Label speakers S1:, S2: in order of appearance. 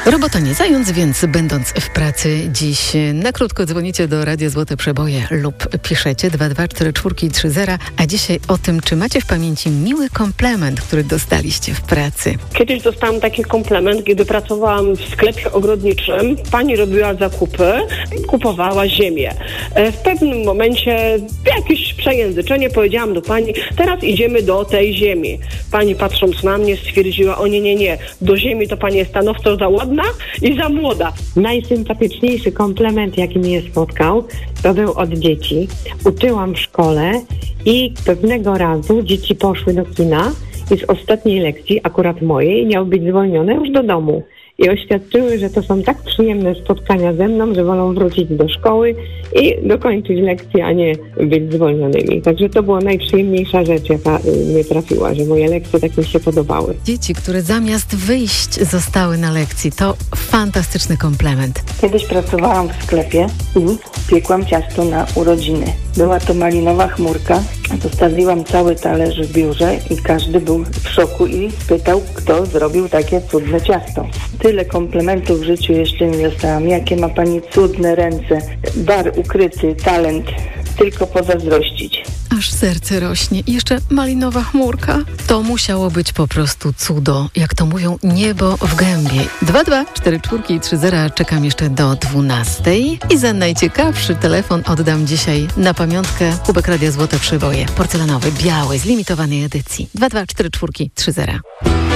S1: Robota nie zając, więc będąc w pracy dziś na krótko dzwonicie do Radia Złote Przeboje lub piszecie 2244330, a dzisiaj o tym, czy macie w pamięci miły komplement, który dostaliście w pracy.
S2: Kiedyś dostałam taki komplement, kiedy pracowałam w sklepie ogrodniczym. Pani robiła zakupy i kupowała ziemię. W pewnym momencie jakieś przejęzyczenie, powiedziałam do pani, teraz idziemy do tej ziemi. Pani patrząc na mnie stwierdziła, o nie, do ziemi to pani jest stanowczo za ładna i za młoda.
S3: Najsympatyczniejszy komplement, jaki mnie spotkał, to był od dzieci. Uczyłam w szkole i pewnego razu dzieci poszły do kina i z ostatniej lekcji, akurat mojej, miały być zwolnione już do domu. I oświadczyły, że to są tak przyjemne spotkania ze mną, że wolą wrócić do szkoły i dokończyć lekcję, a nie być zwolnionymi. Także to była najprzyjemniejsza rzecz, jaka mnie trafiła, że moje lekcje tak mi się podobały.
S1: Dzieci, które zamiast wyjść zostały na lekcji, to fantastyczny komplement.
S4: Kiedyś pracowałam w sklepie i piekłam ciasto na urodziny. Była to malinowa chmurka. Zostawiłam cały talerz w biurze i każdy był w szoku i pytał, kto zrobił takie cudne ciasto. Tyle komplementów w życiu jeszcze nie dostałam. Jakie ma pani cudne ręce, dar ukryty, talent, tylko pozazdrościć.
S1: Aż serce rośnie. I jeszcze malinowa chmurka. To musiało być po prostu cudo. Jak to mówią, niebo w gębie. 2244330 czekam jeszcze do 12. I za najciekawszy telefon oddam dzisiaj na pamiątkę kubek Radia Złote Przeboje. Porcelanowy, biały, z limitowanej edycji. 2244330.